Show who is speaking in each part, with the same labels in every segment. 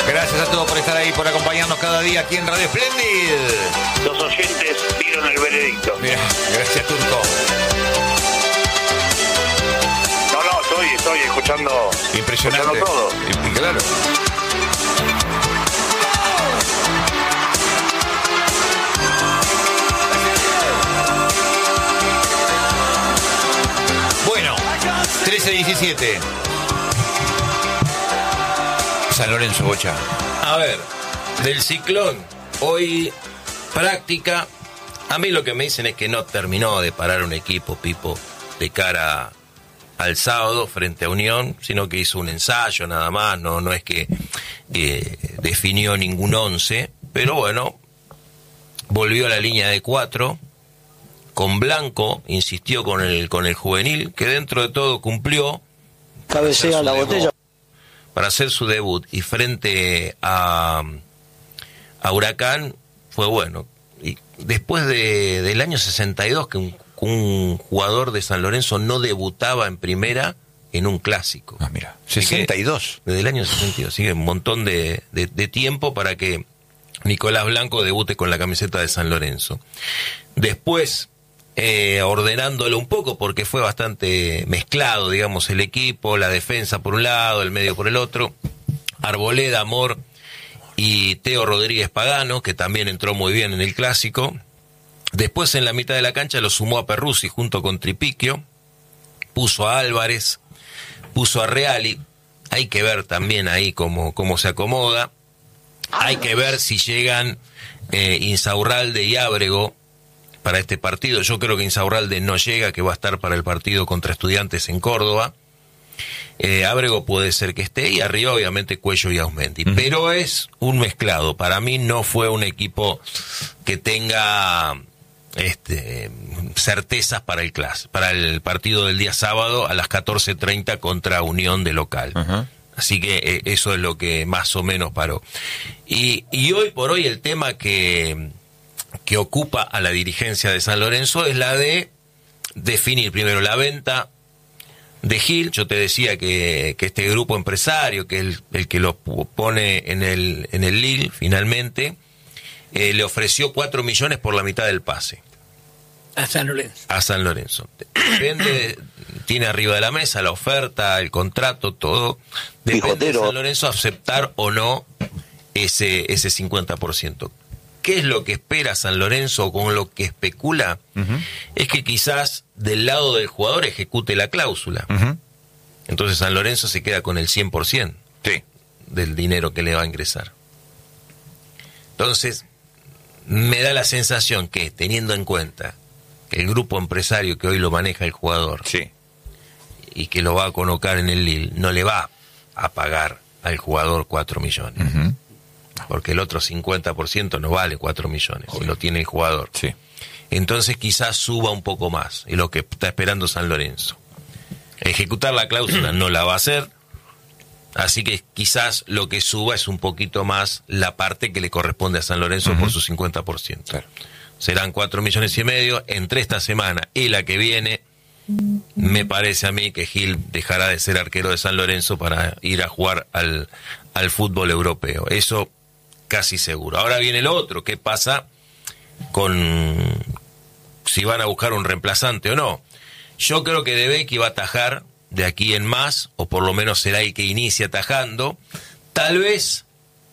Speaker 1: Gracias a todos por estar ahí, por acompañarnos cada día aquí en Radio Splendid.
Speaker 2: Los oyentes dieron el veredicto.
Speaker 1: Mira, gracias, Turco.
Speaker 2: No, estoy escuchando.
Speaker 1: Impresionante.
Speaker 2: Escuchando todo.
Speaker 1: Y claro. Bueno, 13-17. San Lorenzo, Bocha.
Speaker 3: A ver, del Ciclón, hoy práctica. A mí lo que me dicen es que no terminó de parar un equipo, Pipo, de cara al sábado frente a Unión, sino que hizo un ensayo nada más, no es que definió ningún 11, pero bueno, volvió a la línea de 4, con Blanco, insistió con el juvenil, que dentro de todo cumplió.
Speaker 4: Cabecea la botella.
Speaker 3: Para hacer su debut y frente a Huracán fue bueno. Y después del año 62 que un jugador de San Lorenzo no debutaba en primera en un clásico.
Speaker 1: Ah, mira, 62.
Speaker 3: Desde el año 62, así que un montón de tiempo para que Nicolás Blanco debute con la camiseta de San Lorenzo. Después, ordenándolo un poco, porque fue bastante mezclado, digamos, el equipo, la defensa por un lado, el medio por el otro, Arboleda, Amor y Teo Rodríguez Pagano, que también entró muy bien en el clásico. Después en la mitad de la cancha lo sumó a Perruzzi junto con Tripiquio, puso a Álvarez, puso a Reali. Hay que ver también ahí cómo se acomoda. Hay que ver si llegan Insaurralde y Ábrego para este partido. Yo creo que Insaurralde no llega, que va a estar para el partido contra Estudiantes en Córdoba. Ábrego puede ser que esté, y arriba obviamente Cuello y Ausmendi. Pero es un mezclado. Para mí no fue un equipo que tenga certezas para el partido del día sábado a las 14:30 contra Unión de local. Así que eso es lo que más o menos paró. Y hoy por hoy el tema que ocupa a la dirigencia de San Lorenzo es la de definir primero la venta de Gil. Yo te decía que este grupo empresario, que es el que lo pone en el Lille finalmente, le ofreció 4 millones por la mitad del pase.
Speaker 5: A San Lorenzo.
Speaker 3: A San Lorenzo. Depende, tiene arriba de la mesa la oferta, el contrato, todo. Depende de San Lorenzo aceptar o no ese 50%. ¿Qué es lo que espera San Lorenzo, con lo que especula? Es que quizás del lado del jugador ejecute la cláusula. Entonces San Lorenzo se queda con el 100% del dinero que le va a ingresar. Entonces, me da la sensación que, teniendo en cuenta que el grupo empresario que hoy lo maneja el jugador y que lo va a colocar en el Lille, no le va a pagar al jugador 4 millones. Porque el otro 50% no vale 4 millones, si lo tiene el jugador. Entonces quizás suba un poco más, y lo que está esperando San Lorenzo. Ejecutar la cláusula no la va a hacer, así que quizás lo que suba es un poquito más la parte que le corresponde a San Lorenzo por su 50%. Serán 4,5 millones entre esta semana y la que viene. Me parece a mí que Gil dejará de ser arquero de San Lorenzo para ir a jugar al fútbol europeo. Eso casi seguro. Ahora viene lo otro. ¿Qué pasa con si van a buscar un reemplazante o no? Yo creo que De Becchi va a atajar de aquí en más, o por lo menos será el que inicie atajando. Tal vez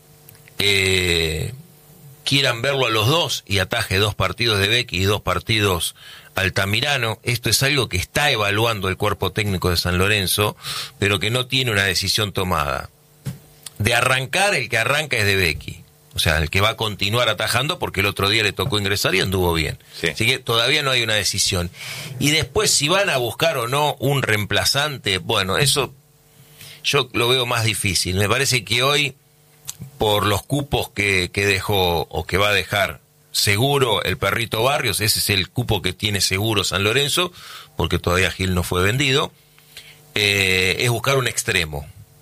Speaker 3: quieran verlo a los dos y ataje 2 partidos de Becchi y 2 partidos Altamirano. Esto es algo que está evaluando el cuerpo técnico de San Lorenzo, pero que no tiene una decisión tomada. De arrancar, el que arranca es De Becchi. O sea, el que va a continuar atajando, porque el otro día le tocó ingresar y anduvo bien. Así que todavía no hay una decisión. Y después, si van a buscar o no un reemplazante, bueno, eso yo lo veo más difícil. Me parece que hoy, por los cupos que dejó o que va a dejar seguro el Perrito Barrios, ese es el cupo que tiene seguro San Lorenzo, porque todavía Gil no fue vendido, es buscar un extremo.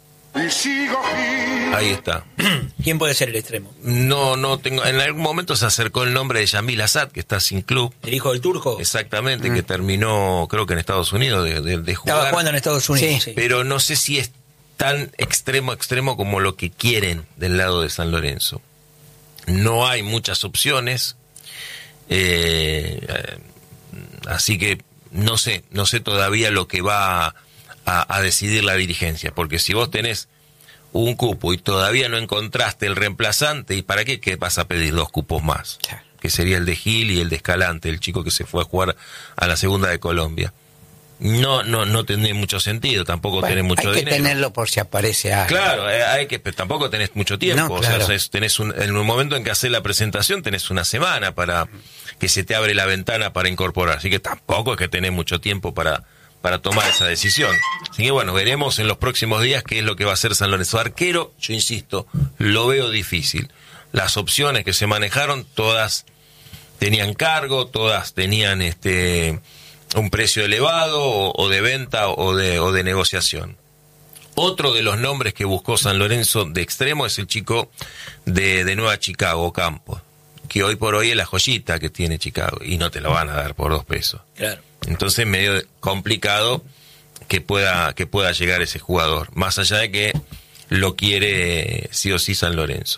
Speaker 3: Ahí está.
Speaker 5: ¿Quién puede ser el extremo?
Speaker 3: No tengo. En algún momento se acercó el nombre de Yamil Asad, que está sin club.
Speaker 5: ¿El hijo del turco?
Speaker 3: Exactamente, que terminó, creo que en Estados Unidos de jugar.
Speaker 5: Estaba jugando en Estados Unidos. Sí.
Speaker 3: Pero no sé si es tan extremo como lo que quieren del lado de San Lorenzo. No hay muchas opciones, así que no sé todavía lo que va a decidir la dirigencia, porque si vos tenés un cupo y todavía no encontraste el reemplazante, ¿y para qué vas a pedir 2 cupos más? Que sería el de Gil y el de Escalante, el chico que se fue a jugar a la segunda de Colombia. No tiene mucho sentido, tampoco tenés mucho dinero.
Speaker 6: Hay que tenerlo por si aparece algo.
Speaker 3: Claro, pero tampoco tenés mucho tiempo.
Speaker 6: Claro.
Speaker 3: O sea, en un momento en que haces la presentación tenés una semana para que se te abre la ventana para incorporar. Así que tampoco es que tenés mucho tiempo para tomar esa decisión. Así que bueno, veremos en los próximos días qué es lo que va a hacer San Lorenzo. Arquero, yo insisto, lo veo difícil. Las opciones que se manejaron, todas tenían cargo, todas tenían un precio elevado o de venta o de negociación. Otro de los nombres que buscó San Lorenzo de extremo es el chico de Nueva Chicago, Campos, que hoy por hoy es la joyita que tiene Chicago y no te lo van a dar por 2 pesos.
Speaker 5: Claro.
Speaker 3: Entonces medio complicado que pueda llegar ese jugador, más allá de que lo quiere sí o sí San Lorenzo.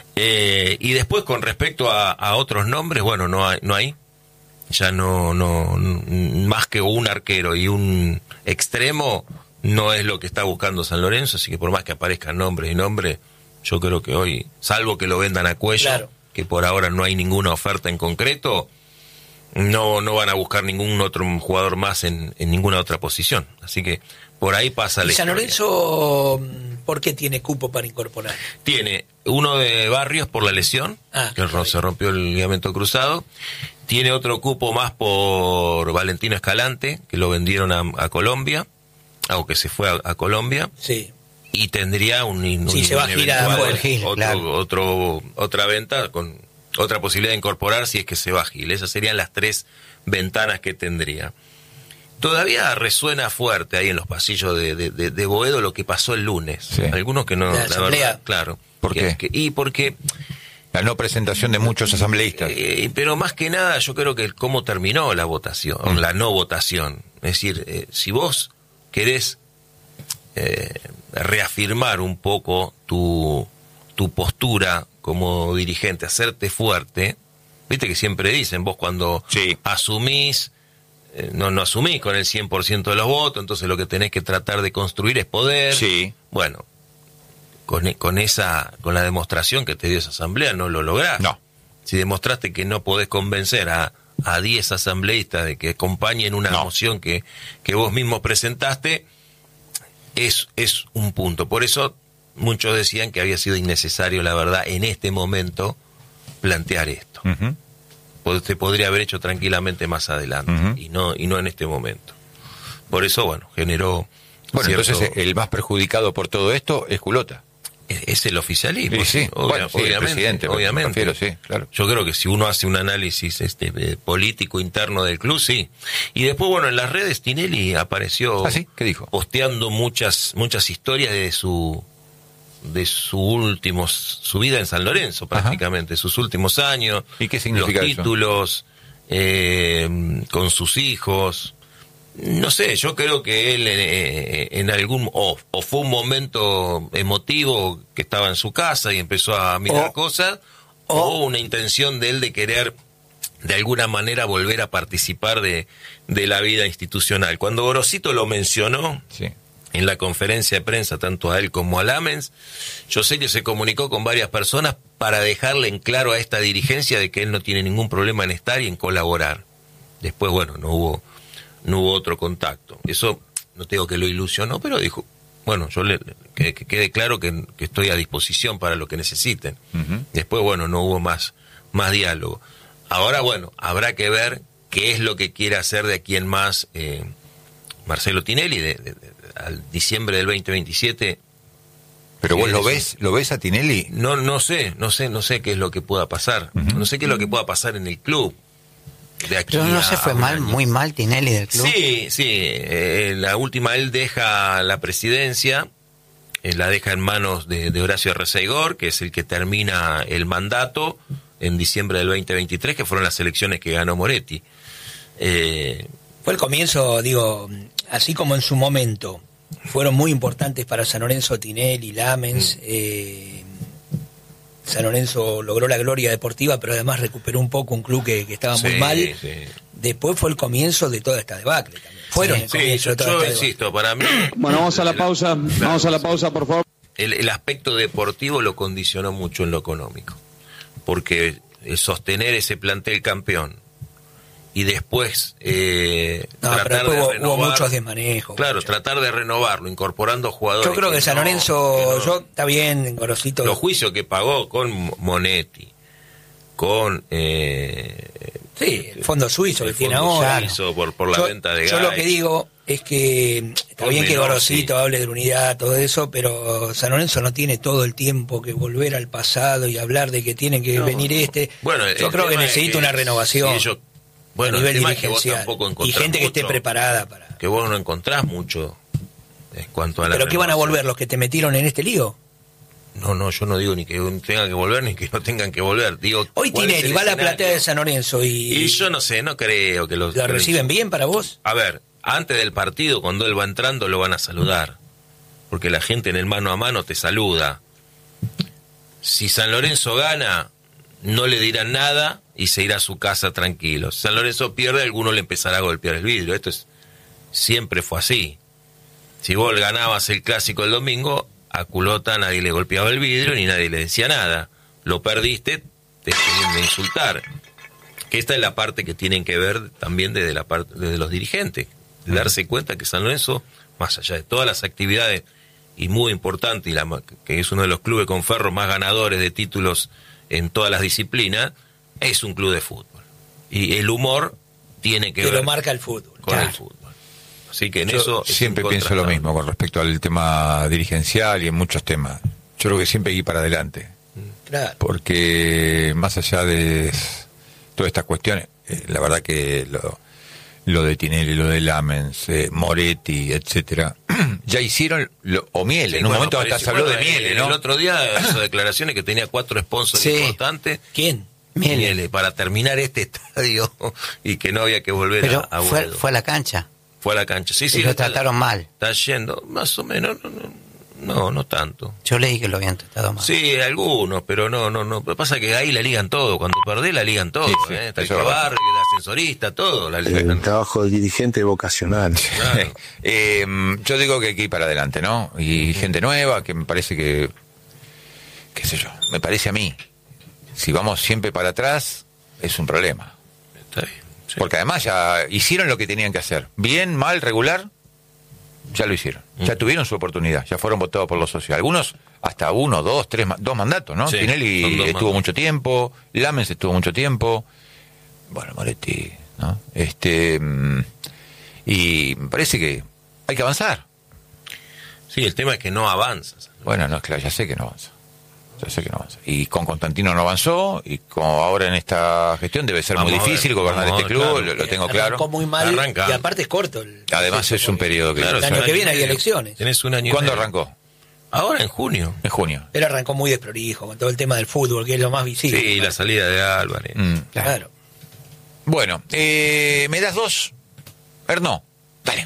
Speaker 3: Y después con respecto a otros nombres, bueno, no hay. Ya no, más que un arquero y un extremo, no es lo que está buscando San Lorenzo, así que por más que aparezcan nombres y nombres, yo creo que hoy, salvo que lo vendan a cuello, claro, que por ahora no hay ninguna oferta en concreto, no van a buscar ningún otro jugador más en ninguna otra posición. Así que por ahí pasa la
Speaker 5: ¿Y San
Speaker 3: historia.
Speaker 5: Lorenzo por qué tiene cupo para incorporar?
Speaker 3: Tiene uno de Barrios por la lesión, que se rompió el ligamento cruzado. Tiene otro cupo más por Valentino Escalante, que lo vendieron a Colombia, aunque se fue a Colombia.
Speaker 5: Sí.
Speaker 3: Y tendría
Speaker 5: se va a girar
Speaker 6: por el Gil,
Speaker 3: otra venta con otra posibilidad de incorporar si es que se va a Gil. Esas serían las 3 ventanas que tendría. Todavía resuena fuerte ahí en los pasillos de Boedo lo que pasó el lunes.
Speaker 7: Sí.
Speaker 3: Algunos que no,
Speaker 5: la
Speaker 3: verdad, claro.
Speaker 7: ¿Por qué?
Speaker 3: Porque
Speaker 7: la no presentación de muchos asambleístas.
Speaker 3: Pero más que nada yo creo que cómo terminó la votación, la no votación. Es decir, si vos querés reafirmar un poco tu postura como dirigente, hacerte fuerte, viste que siempre dicen, vos cuando asumís, no asumís con el 100% de los votos, entonces lo que tenés que tratar de construir es poder.
Speaker 7: Sí.
Speaker 3: Bueno, con la demostración que te dio esa asamblea no lo lográs.
Speaker 7: No.
Speaker 3: Si demostraste que no podés convencer a 10 asambleístas de que acompañen una moción que vos mismo presentaste, es un punto. Por eso muchos decían que había sido innecesario, la verdad, en este momento plantear esto. Se podría haber hecho tranquilamente más adelante y no en este momento. Por eso, bueno, generó...
Speaker 7: Bueno, entonces el más perjudicado por todo esto es Culota.
Speaker 3: Es el oficialismo,
Speaker 7: sí.
Speaker 3: Obviamente,
Speaker 7: el presidente,
Speaker 3: obviamente.
Speaker 7: Refiero, sí, claro.
Speaker 3: Yo creo que si uno hace un análisis político interno del club, sí. Y después, bueno, en las redes Tinelli apareció
Speaker 7: ¿sí? ¿Qué dijo?
Speaker 3: Posteando muchas historias de su vida en San Lorenzo, prácticamente, sus últimos años.
Speaker 7: ¿Y qué significa
Speaker 3: los títulos, con sus hijos. No sé, yo creo que él en algún... O fue un momento emotivo que estaba en su casa y empezó a mirar cosas, o una intención de él de querer de alguna manera volver a participar de la vida institucional. Cuando Gorosito lo mencionó en la conferencia de prensa, tanto a él como a Lamens, yo sé que se comunicó con varias personas para dejarle en claro a esta dirigencia de que él no tiene ningún problema en estar y en colaborar. Después, bueno, no hubo otro contacto. Eso no te digo que lo ilusionó, pero dijo, bueno, que quede claro que estoy a disposición para lo que necesiten. Después, bueno, no hubo más diálogo. Ahora, bueno, habrá que ver qué es lo que quiere hacer de aquí en más Marcelo Tinelli al diciembre del 2027.
Speaker 7: ¿Pero vos lo ves a Tinelli?
Speaker 3: No sé qué es lo que pueda pasar. No sé qué es lo que pueda pasar en el club.
Speaker 6: Pero no se fue muy mal Tinelli del club.
Speaker 3: Sí, la última él deja la presidencia, la deja en manos de Horacio Arreceigor, que es el que termina el mandato en diciembre del 2023, que fueron las elecciones que ganó Moretti.
Speaker 5: Fue el comienzo, digo, así como en su momento fueron muy importantes para San Lorenzo, Tinelli, Lamens. San Lorenzo logró la gloria deportiva, pero además recuperó un poco un club que estaba muy mal. Sí. Después fue el comienzo de toda esta debacle también. Fueron el comienzo de toda esta debacle.
Speaker 3: Insisto, para mí...
Speaker 8: Bueno, vamos a la pausa, por favor.
Speaker 3: El aspecto deportivo lo condicionó mucho en lo económico, porque sostener ese plantel campeón y después tratar de renovar,
Speaker 5: hubo muchos desmanejos.
Speaker 3: Claro, tratar de renovarlo, incorporando jugadores.
Speaker 5: Yo creo que San Lorenzo, está bien, Gorosito.
Speaker 3: Los juicios que pagó con Monetti, con...
Speaker 5: el fondo suizo que tiene ahora.
Speaker 3: Por la venta de gas.
Speaker 5: Yo lo que digo es que está bien que Gorosito hable de la unidad, todo eso, pero San Lorenzo no tiene todo el tiempo que volver al pasado y hablar de que tienen que venir
Speaker 3: Bueno,
Speaker 5: yo creo que necesita una renovación.
Speaker 3: Bueno,
Speaker 5: a nivel
Speaker 3: el tema es que vos
Speaker 5: dirigencial
Speaker 3: tampoco
Speaker 5: y gente que
Speaker 3: mucho,
Speaker 5: esté preparada para...
Speaker 3: Que vos no encontrás mucho en cuanto a la...
Speaker 5: ¿Pero qué van a volver los que te metieron en este lío?
Speaker 3: No, yo no digo ni que tengan que volver ni que no tengan que volver. Digo,
Speaker 5: hoy Tinelli va a la platea de San Lorenzo
Speaker 3: y yo no sé, no creo que
Speaker 5: ¿lo reciben bien para vos?
Speaker 3: A ver, antes del partido, cuando él va entrando, lo van a saludar. Porque la gente en el mano a mano te saluda. Si San Lorenzo gana, no le dirán nada y se irá a su casa tranquilo. Si San Lorenzo pierde, alguno le empezará a golpear el vidrio. Siempre fue así. Si vos ganabas el clásico el domingo, a Culota nadie le golpeaba el vidrio ni nadie le decía nada. Lo perdiste, te tienen de insultar. Que esta es la parte que tienen que ver también desde los dirigentes. De darse cuenta que San Lorenzo, más allá de todas las actividades, y muy importante, que es uno de los clubes con Ferro más ganadores de títulos en todas las disciplinas, es un club de fútbol. Y el humor tiene que ver...
Speaker 5: lo marca el fútbol.
Speaker 3: Con el fútbol. Así que en eso...
Speaker 7: Siempre pienso lo mismo con respecto al tema dirigencial y en muchos temas. Yo creo que siempre hay que ir para adelante.
Speaker 5: Claro.
Speaker 7: Porque más allá de todas estas cuestiones, la verdad que lo de Tinelli, lo de Lamens, Moretti, etcétera, ya hicieron Miele, en un momento hasta se habló de Miele, ¿no?
Speaker 3: El otro día hizo declaraciones que tenía 4 sponsors importantes.
Speaker 5: ¿Quién?
Speaker 3: Miele, para terminar este estadio y que no había que volver a Boedo.
Speaker 6: Fue a la cancha.
Speaker 3: Fue a la cancha, sí.
Speaker 6: Lo trataron mal.
Speaker 3: Está yendo, más o menos, no tanto.
Speaker 6: Yo leí que lo habían tratado mal.
Speaker 3: Sí, algunos, pero no. Lo que pasa es que ahí la ligan todo, cuando perdés la ligan todo,
Speaker 7: sí,
Speaker 3: está el Barrio, el ascensorista, todo.
Speaker 9: El trabajo del dirigente vocacional.
Speaker 3: Claro.
Speaker 7: Yo digo que hay que ir para adelante, ¿no? Y gente nueva, que me parece que, qué sé yo, me parece a mí, si vamos siempre para atrás, es un problema.
Speaker 3: Está bien. Sí.
Speaker 7: Porque además ya hicieron lo que tenían que hacer. Bien, mal, regular, ya lo hicieron. Ya tuvieron su oportunidad, ya fueron votados por los socios. Algunos hasta 1, 2, 3, 2 mandatos, ¿no?
Speaker 3: Sí,
Speaker 7: Tinelli estuvo mucho tiempo, Lamens estuvo mucho tiempo, bueno, Moretti, ¿no? Y me parece que hay que avanzar.
Speaker 3: Sí, el tema es que no avanzas.
Speaker 7: Bueno, no, claro, ya sé que no avanza. Y con Constantino no avanzó, y como ahora en esta gestión debe ser muy difícil gobernar este club,
Speaker 3: claro.
Speaker 7: lo tengo claro.
Speaker 5: Arrancó muy mal, y aparte es corto.
Speaker 7: Además es un periodo que...
Speaker 3: Claro,
Speaker 5: el año que viene hay elecciones.
Speaker 3: Tenés un año.
Speaker 7: ¿Cuándo arrancó?
Speaker 3: Ahora en junio.
Speaker 7: En junio.
Speaker 5: Pero arrancó muy desprolijo, con todo el tema del fútbol, que es lo más visible.
Speaker 3: Sí, la salida de Álvarez.
Speaker 5: Claro.
Speaker 7: Bueno, ¿me das 2? No, dale.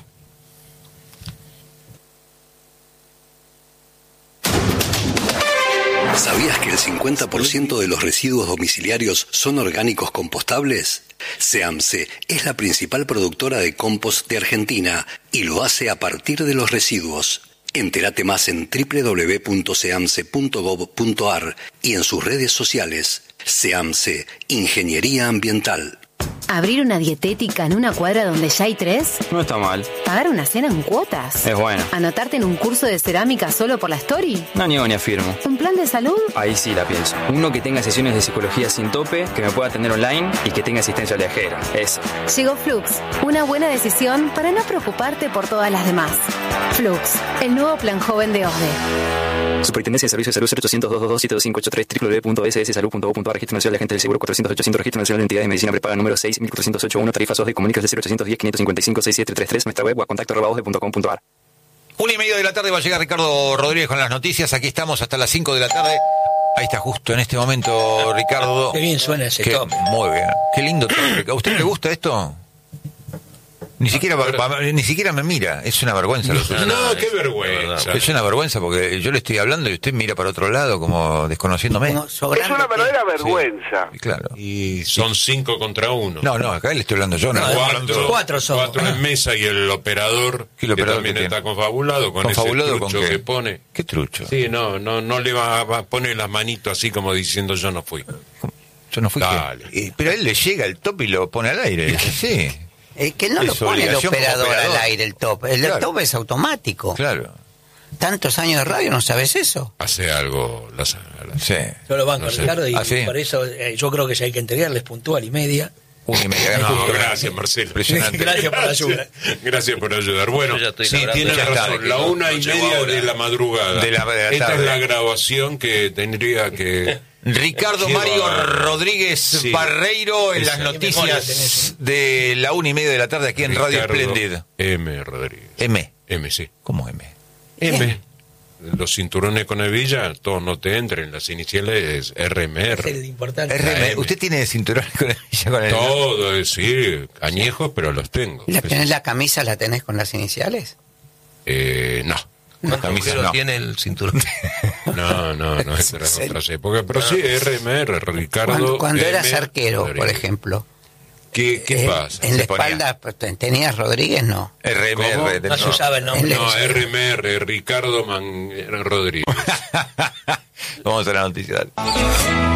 Speaker 10: ¿Sabías que el 50% de los residuos domiciliarios son orgánicos compostables? SEAMSE es la principal productora de compost de Argentina y lo hace a partir de los residuos. Entérate más en www.seamse.gov.ar y en sus redes sociales. SEAMSE, Ingeniería Ambiental.
Speaker 11: ¿Abrir una dietética en una cuadra donde ya hay 3?
Speaker 12: No está mal.
Speaker 11: ¿Pagar una cena en cuotas?
Speaker 12: Es bueno.
Speaker 11: ¿Anotarte en un curso de cerámica solo por la story?
Speaker 12: No niego ni afirmo.
Speaker 11: ¿Un plan de salud?
Speaker 12: Ahí sí la pienso. Uno que tenga sesiones de psicología sin tope, que me pueda atender online y que tenga asistencia viajera. Eso.
Speaker 11: Llegó Flux. Una buena decisión para no preocuparte por todas las demás. Flux, el nuevo plan joven de OSDE.
Speaker 12: Superintendencia de Servicios de Salud 0800-222-7583 www.sssalud.gov.ar. Registro Nacional de Agentes del Seguro 400-800. Registro Nacional de Entidades de Medicina Prepaga número 6.408.1. Tarifas OSDE. Comunícase 0810-555-6733. Nuestra web o a contacto@osde.com.ar.
Speaker 7: 1:30 de la tarde va a llegar Ricardo Rodríguez con las noticias. Aquí estamos hasta las 5 de la tarde. Ahí está justo en este momento Ricardo.
Speaker 5: Qué bien suena ese top.
Speaker 7: Muy bien. Qué lindo top. ¿A usted le gusta esto? Ni siquiera me mira, es una vergüenza.
Speaker 13: No, qué vergüenza.
Speaker 7: Es una vergüenza porque yo le estoy hablando y usted mira para otro lado como desconociéndome.
Speaker 2: Es una verdadera vergüenza.
Speaker 7: Sí, claro.
Speaker 13: Y son 5 contra 1.
Speaker 7: No, acá le estoy hablando yo.
Speaker 5: Cuatro son.
Speaker 13: 4 en mesa y el operador, que también está confabulado con ese trucho que pone.
Speaker 7: ¿Qué trucho?
Speaker 13: Sí, no le va a poner las manitos así como diciendo yo no fui.
Speaker 7: Yo no fui. Pero a él le llega el top y lo pone al aire. Sí.
Speaker 6: Que no lo pone el operador al aire, el top. El top es automático.
Speaker 7: Claro.
Speaker 6: Tantos años de radio, ¿no sabes eso?
Speaker 13: Hace algo.
Speaker 7: Sí.
Speaker 5: Yo lo banco,
Speaker 13: no sé.
Speaker 5: Ricardo, y por eso yo creo que ya hay que entregarles puntual y media.
Speaker 7: 1:30.
Speaker 13: No, gracias, Marcelo.
Speaker 5: Gracias por la ayuda.
Speaker 13: Gracias por ayudar. Bueno, sí, tiene razón. La 1:30 de la madrugada. Esta es la grabación que tendría que...
Speaker 7: Ricardo Mario Rodríguez Barreiro en las noticias de la 1:30 de la tarde aquí en Radio Splendid.
Speaker 13: M. Rodríguez. M, sí.
Speaker 7: ¿Cómo M?
Speaker 13: M. Los cinturones con hebilla, todos no te entren, las iniciales es RMR.
Speaker 5: Es el importante.
Speaker 7: RMR. ¿Usted tiene cinturones con hebilla con el
Speaker 13: todo, sí, añejos, pero los tengo.
Speaker 6: ¿Tenés la camisa, la tenés con las iniciales?
Speaker 13: No.
Speaker 3: La camisa no tiene el cinturón.
Speaker 13: No, esa era otra época. Pero sí, RMR, Ricardo.
Speaker 6: Cuando eras arquero, por ejemplo.
Speaker 13: ¿Qué pasa?
Speaker 6: En la espalda tenías Rodríguez, ¿no?
Speaker 7: RMR.
Speaker 5: No se usaba el nombre.
Speaker 13: No, RMR, Ricardo Rodríguez.
Speaker 7: Vamos a la noticia.